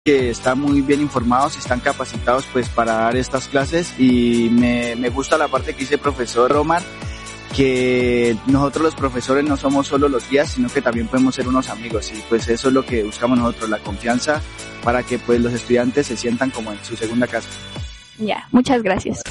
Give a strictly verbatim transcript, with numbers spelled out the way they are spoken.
que están muy bien informados, están capacitados pues para dar estas clases y me, me gusta la parte que dice el profesor Omar, que nosotros los profesores no somos solo los guías, sino que también podemos ser unos amigos y pues eso es lo que buscamos nosotros, la confianza para que pues los estudiantes se sientan como en su segunda casa. Ya, muchas gracias.